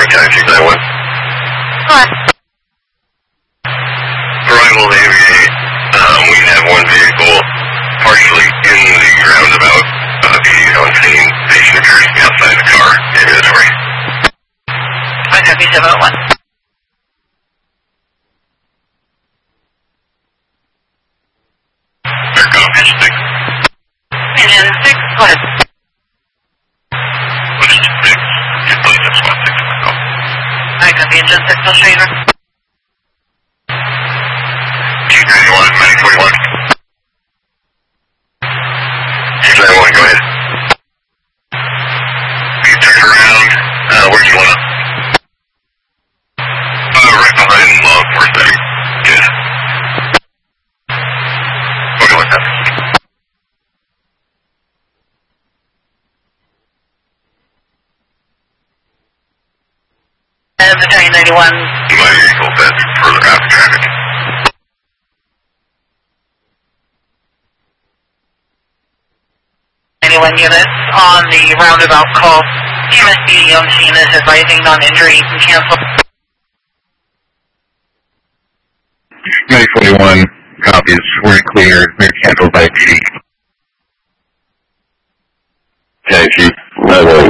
County 691. Hi. Arrival to Aviate. We have one vehicle partially in the roundabout. The unseen patient occurs outside the car. Ambulatory. I copy 701. Engine 6. Engine 6, go ahead. What is 6? Just please, that's 1 6. I copy Engine 6, I'll show you. 291, 941. 291, go ahead. You turn around. Where do you want to? Right behind law enforcement. Good. Okay, what's that? And the train 91. My vehicle, that's further out of traffic. Units on the roundabout call. EMSD on scene is advising non-injury. You can cancel. 941 copies. We're clear. We're canceled by PD. Okay, Chief.